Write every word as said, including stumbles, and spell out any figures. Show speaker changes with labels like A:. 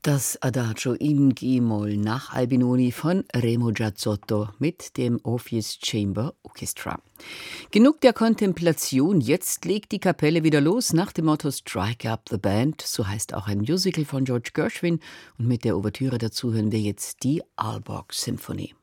A: Das Adagio in G-Moll nach Albinoni von Remo Giazzotto mit dem Orpheus Chamber Orchestra. Genug der Kontemplation, jetzt legt die Kapelle wieder los nach dem Motto Strike up the Band, so heißt auch ein Musical von George Gershwin, und mit der Ouvertüre dazu hören wir jetzt die Aalborg Symphonie.